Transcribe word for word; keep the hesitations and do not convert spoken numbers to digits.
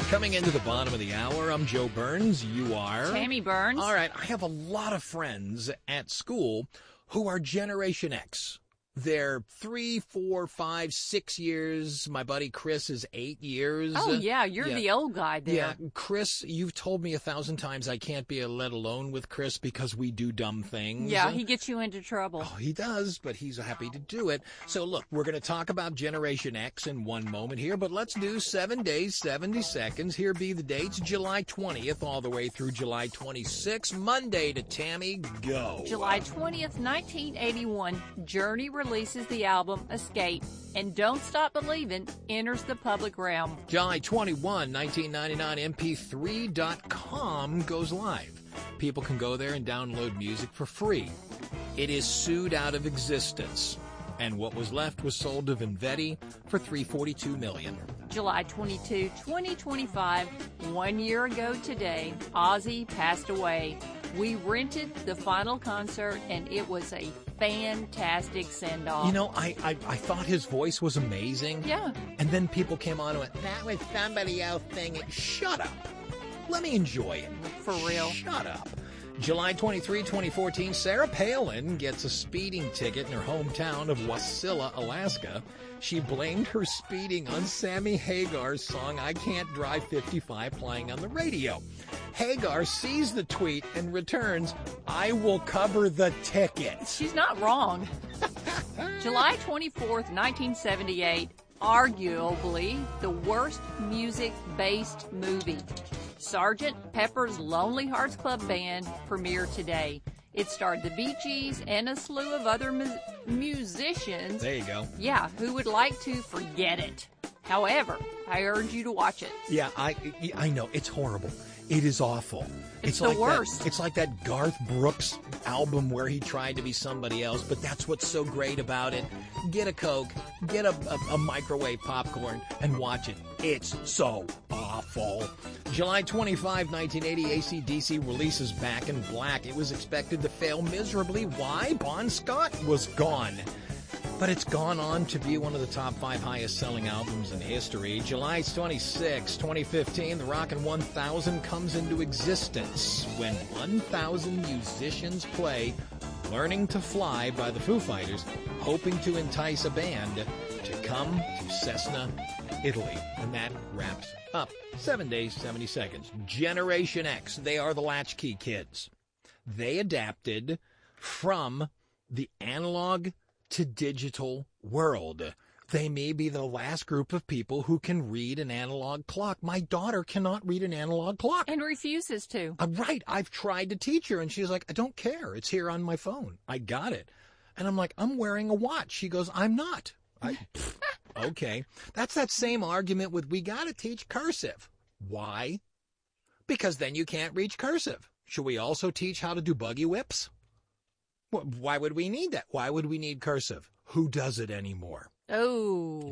Coming into the bottom of the hour, I'm Joe Burns. You are? Tammy Burns. All right, I have a lot of friends at school who are Generation X. They're three, four, five, six years. My buddy Chris is eight years. Oh, yeah, you're yeah. the old guy there. Yeah, Chris, you've told me a thousand times I can't be let alone with Chris because we do dumb things. Yeah, he gets you into trouble. Oh, he does, but he's happy to do it. So, look, we're going to talk about Generation X in one moment here, but let's do seven days, seventy seconds. Here be the dates, July twentieth all the way through July twenty-sixth. Monday to Tammy, go. July twentieth, nineteen eighty-one, Journey releases the album Escape, and Don't Stop Believin' enters the public realm. July twenty-first, nineteen ninety-nine, M P three dot com goes live. People can go there and download music for free. It is sued out of existence, and what was left was sold to Vinvetti for three hundred forty-two million dollars. July twenty-second, twenty twenty-five, one year ago today, Ozzy passed away. We rented the final concert, and it was a fantastic send-off. You know, I, I, I thought his voice was amazing. Yeah. And then people came on and went, that was somebody else singing. Shut up. Let me enjoy it. For real. Shut up. July twenty-third, twenty fourteen, Sarah Palin gets a speeding ticket in her hometown of Wasilla, Alaska. She blamed her speeding on Sammy Hagar's song, I Can't Drive fifty-five, playing on the radio. Hagar sees the tweet and returns, I will cover the ticket. She's not wrong. July twenty-fourth, nineteen seventy-eight, arguably the worst music-based movie. Sergeant Pepper's Lonely Hearts Club Band premiered today. It starred the Bee Gees and a slew of other mu- musicians. There you go. Yeah, who would like to forget it. However, I urge you to watch it. Yeah, I I know. It's horrible. It is awful. It's, it's the like worst. That, it's like that Garth Brooks album where he tried to be somebody else, but that's what's so great about it. Get a Coke, get a, a, a microwave popcorn, and watch it. It's so awful. July twenty-fifth, nineteen eighty, A C D C releases Back in Black. It was expected to fail miserably. Why? Bon Scott was gone. But it's gone on to be one of the top five highest-selling albums in history. July twenty-sixth, twenty fifteen, the Rockin' one thousand comes into existence when one thousand musicians play Learning to Fly by the Foo Fighters, hoping to entice a band to come to Cessna, Italy. And that wraps up seven days, seventy seconds. Generation X, they are the latchkey kids. They adapted from the analog to digital world. They may be the last group of people who can read an analog clock. My daughter cannot read an analog clock. And refuses to. Uh, right. I've tried to teach her, and she's like, I don't care. It's here on my phone. I got it. And I'm like, I'm wearing a watch. She goes, I'm not. I, okay. That's that same argument with we got to teach cursive. Why? Because then you can't reach cursive. Should we also teach how to do buggy whips? Why would we need that? Why would we need cursive? Who does it anymore? Oh.